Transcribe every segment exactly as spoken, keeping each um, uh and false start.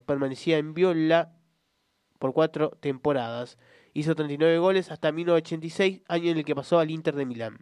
permanecía en Viola por cuatro temporadas. Hizo treinta y nueve goles hasta mil novecientos ochenta y seis, año en el que pasó al Inter de Milán.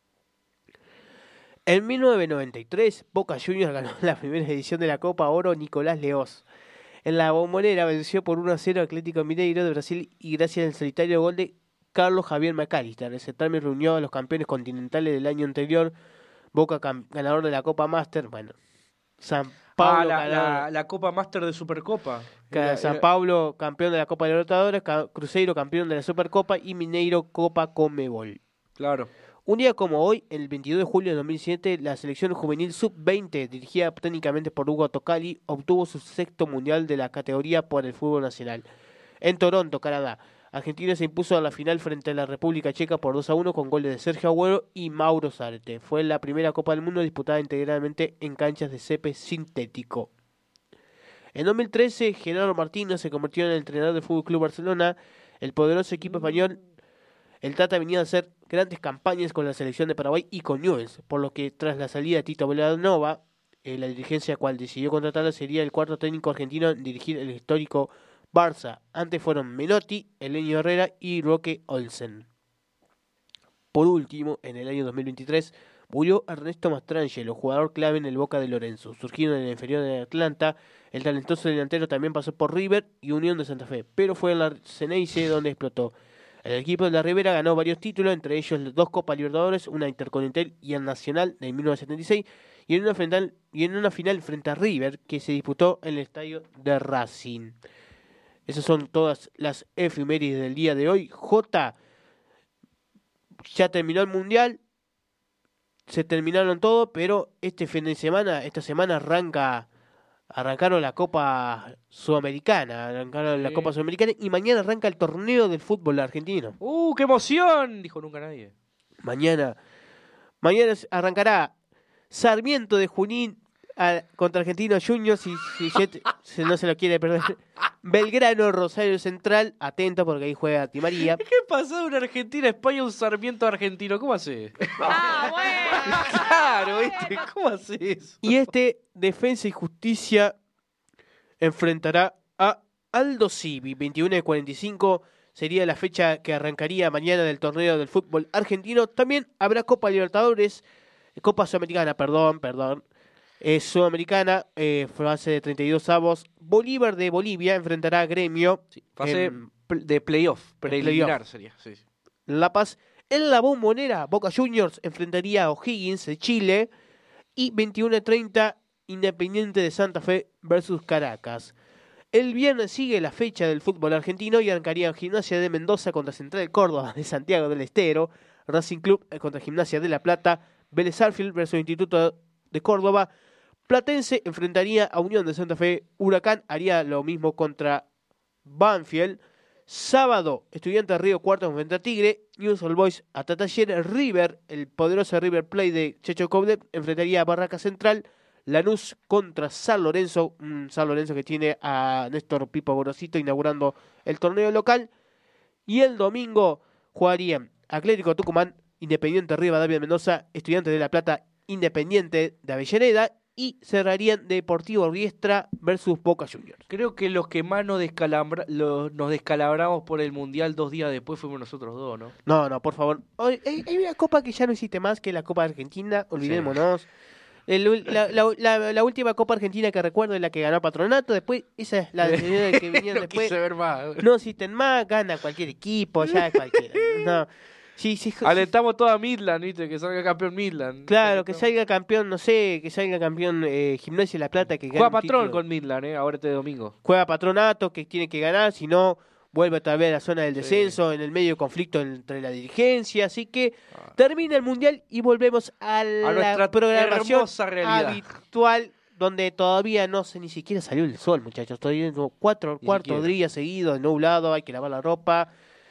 En mil novecientos noventa y tres, Boca Juniors ganó la primera edición de la Copa Oro Nicolás Leoz. En la Bombonera venció por uno a cero Atlético Mineiro de Brasil y gracias al solitario gol de Carlos Javier McAllister. El certamen reunió a los campeones continentales del año anterior. Boca cam- ganador de la Copa Master. Bueno, San Pablo, ah, la, la, la Copa Master de Supercopa. Era, San Pablo campeón de la Copa Libertadores, Cruzeiro campeón de la Supercopa y Mineiro Copa Conmebol. Claro. Un día como hoy, el veintidós de julio de dos mil siete, la selección juvenil sub veinte, dirigida técnicamente por Hugo Tocali, obtuvo su sexto mundial de la categoría por el fútbol nacional. En Toronto, Canadá, Argentina se impuso a la final frente a la República Checa por dos a uno con goles de Sergio Agüero y Mauro Zárate. Fue la primera Copa del Mundo disputada integralmente en canchas de césped sintético. En dos mil trece, Gerardo Martino se convirtió en el entrenador del F C Barcelona. El poderoso equipo español, el Tata venía a hacer grandes campañas con la selección de Paraguay y con Newell's, por lo que tras la salida de Tito Vilanova, eh, la dirigencia cual decidió contratarla sería el cuarto técnico argentino en dirigir el histórico Barça. Antes fueron Menotti, Elenio Herrera y Roque Olsen. Por último, en el año dos mil veintitrés, murió Ernesto Mastrangelo, jugador clave en el Boca de Lorenzo. Surgido en el inferior de Atlanta, el talentoso delantero también pasó por River y Unión de Santa Fe, pero fue en la Ceneice donde explotó. El equipo de la Ribera ganó varios títulos, entre ellos dos Copas Libertadores, una Intercontinental y el Nacional de mil novecientos setenta y seis, y en una final, y en una final frente a River que se disputó en el estadio de Racing. Esas son todas las efemérides del día de hoy. J, ya terminó el Mundial, se terminaron todo, pero este fin de semana, esta semana arranca... Arrancaron la Copa Sudamericana, arrancaron sí. la Copa Sudamericana y mañana arranca el torneo del fútbol argentino. ¡Uh, qué emoción! Dijo nunca nadie. Mañana, mañana arrancará Sarmiento de Junín a, contra Argentinos Juniors, si, si, si no se lo quiere perder. Belgrano, Rosario Central, atento porque ahí juega Di María. ¿Qué pasó de una Argentina, España, un Sarmiento argentino? ¿Cómo hace? ¡Ah, bueno! Claro, ¿viste? ¿Cómo hace eso? Y este, Defensa y Justicia, enfrentará a Aldo Civi. veintiuno de cuarenta y cinco sería la fecha que arrancaría mañana del torneo del fútbol argentino. También habrá Copa Libertadores, Copa Sudamericana, perdón, perdón. Es Sudamericana, eh, fase de treinta y dos avos. Bolívar de Bolivia enfrentará a Gremio. Sí, fase en, de playoff, preliminar play sería. Sí, sí. La Paz. En la Bombonera, Boca Juniors enfrentaría a O'Higgins de Chile. Y veintiuno a treinta, Independiente de Santa Fe versus Caracas. El viernes sigue la fecha del fútbol argentino y arrancaría Gimnasia de Mendoza contra Central Córdoba de Santiago del Estero. Racing Club contra Gimnasia de La Plata. Vélez Sarsfield versus Instituto de Córdoba. Platense enfrentaría a Unión de Santa Fe. Huracán haría lo mismo contra Banfield. Sábado, Estudiantes Río Cuarto enfrenta a Tigre. News All Boys a Taller. River, el poderoso River Plate de Checho Coudet, enfrentaría a Barraca Central. Lanús contra San Lorenzo. Un San Lorenzo que tiene a Néstor Pipo Gorosito inaugurando el torneo local. Y el domingo jugarían Atlético Tucumán, Independiente Rivadavia de Mendoza, Estudiantes de La Plata, Independiente de Avellaneda. Y cerrarían Deportivo Riestra versus Boca Juniors. Creo que los que más nos, descalabra, los, nos descalabramos por el Mundial dos días después fuimos nosotros dos, ¿no? No, no, por favor. Hay, hay una copa que ya no existe más, que es la Copa Argentina, olvidémonos. Sí. El, la, la, la, la última Copa Argentina que recuerdo es la que ganó Patronato, después esa es la de que vinieron no después. Ver más. No existen más, gana cualquier equipo, ya cualquiera. No. Sí, sí, alentamos toda Midland, ¿viste? Que salga campeón Midland. Claro, que salga campeón, no sé, que salga campeón eh, Gimnasia de La Plata. Que juega Patrón con Midland, ¿eh? Ahora este domingo. Juega Patronato, que tiene que ganar, si no, vuelve otra vez a la zona del descenso, sí. En el medio conflicto entre la dirigencia. Así que ah. termina el Mundial y volvemos a, a la programación habitual, donde todavía no sé, ni siquiera salió el sol, muchachos. Todavía no, cuatro, cuatro días seguidos, nublado, hay que lavar la ropa.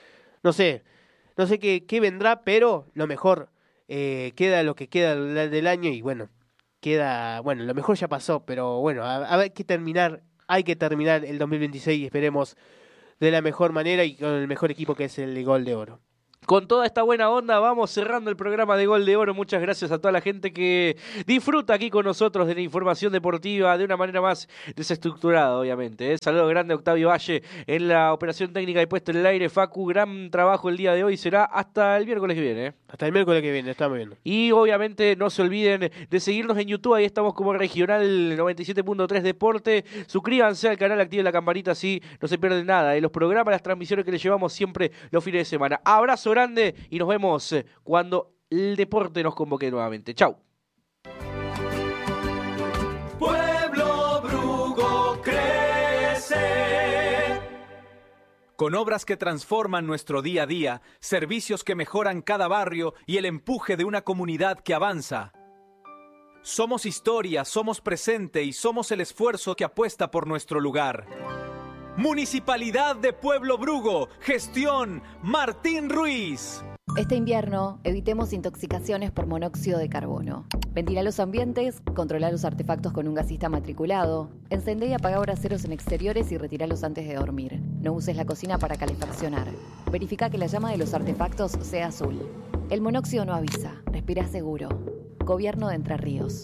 No sé. No sé qué, qué vendrá, pero lo mejor eh, queda lo que queda del año y bueno, queda, bueno, lo mejor ya pasó, pero bueno, hay que terminar, hay que terminar el dos mil veintiséis y esperemos de la mejor manera y con el mejor equipo que es el Gol de Oro. Con toda esta buena onda vamos cerrando el programa de Gol de Oro. Muchas gracias a toda la gente que disfruta aquí con nosotros de la información deportiva de una manera más desestructurada, obviamente. ¿eh? Saludo grande a Octavio Valle en la operación técnica y puesto en el aire. Facu, gran trabajo el día de hoy. Será hasta el miércoles que viene. ¿eh? Hasta el miércoles que viene, estamos viendo. Y obviamente no se olviden de seguirnos en YouTube. Ahí estamos como Regional noventa y siete punto tres Deporte. Suscríbanse al canal, activen la campanita así no se pierden nada. De los programas, las transmisiones que les llevamos siempre los fines de semana. Abrazo grande y nos vemos cuando el deporte nos convoque nuevamente. Chau. Pueblo Brugo crece. Con obras que transforman nuestro día a día, servicios que mejoran cada barrio y el empuje de una comunidad que avanza. Somos historia, somos presente y somos el esfuerzo que apuesta por nuestro lugar. Municipalidad de Pueblo Brugo, gestión Martín Ruiz. Este invierno, evitemos intoxicaciones por monóxido de carbono. Ventila los ambientes, controla los artefactos con un gasista matriculado, encendé y apaga braseros en exteriores y retiralos antes de dormir. No uses la cocina para calefaccionar. Verifica que la llama de los artefactos sea azul. El monóxido no avisa, respira seguro. Gobierno de Entre Ríos.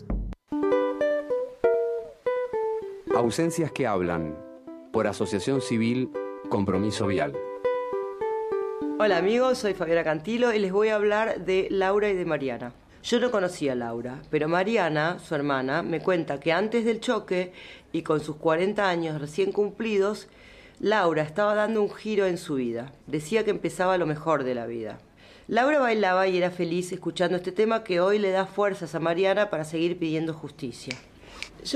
Ausencias que hablan. Por Asociación Civil Compromiso Vial. Hola amigos, soy Fabiana Cantilo y les voy a hablar de Laura y de Mariana. Yo no conocía a Laura, pero Mariana, su hermana, me cuenta que antes del choque y con sus cuarenta años recién cumplidos, Laura estaba dando un giro en su vida. Decía que empezaba lo mejor de la vida. Laura bailaba y era feliz escuchando este tema que hoy le da fuerzas a Mariana para seguir pidiendo justicia.